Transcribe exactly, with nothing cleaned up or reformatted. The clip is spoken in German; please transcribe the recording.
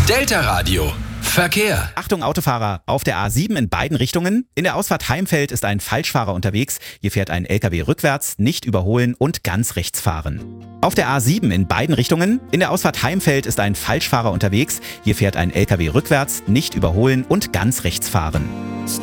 Delta Radio. Verkehr. Achtung Autofahrer, auf der A sieben in beiden Richtungen. In der Ausfahrt Heimfeld ist ein Falschfahrer unterwegs. Hier fährt ein L K W rückwärts, nicht überholen und ganz rechts fahren. Auf der A sieben in beiden Richtungen. In der Ausfahrt Heimfeld ist ein Falschfahrer unterwegs. Hier fährt ein L K W rückwärts, nicht überholen und ganz rechts fahren.